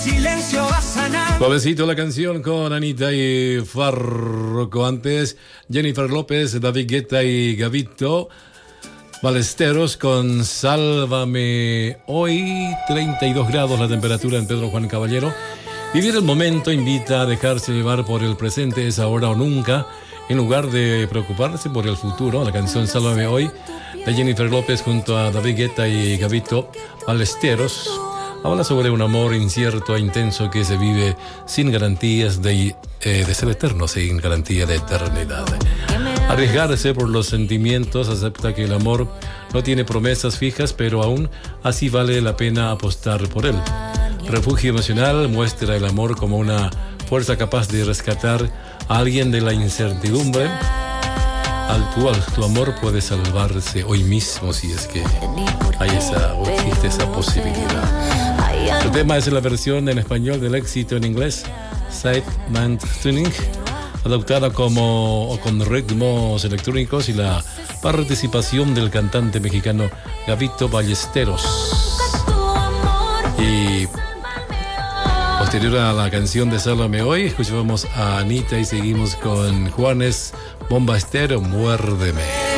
silencio va a sanar. Suavecito la canción con Anita y Farruko. Antes, Jennifer López, David Guetta y Gavito Ballesteros con Sálvame. Hoy 32 grados la temperatura en Pedro Juan Caballero. Vivir el momento invita a dejarse llevar por el presente, es ahora o nunca, en lugar de preocuparse por el futuro. La canción Sálvame Hoy de Jennifer López junto a David Guetta y Gavito Ballesteros habla sobre un amor incierto e intenso que se vive sin garantías de ser eterno, sin garantía de eternidad. Arriesgarse por los sentimientos, acepta que el amor no tiene promesas fijas, pero aún así vale la pena apostar por él. Refugio emocional muestra el amor como una fuerza capaz de rescatar a alguien de la incertidumbre. Tu amor puede salvarse hoy mismo si es que hay existe esa posibilidad. El tema es la versión en español del éxito en inglés Segment Tuning, adoptada con ritmos electrónicos y la participación del cantante mexicano Gavito Ballesteros. Y posterior a la canción de Sálvame Hoy, escuchamos a Anita y seguimos con Juanes Bomba Estéreo, Muérdeme.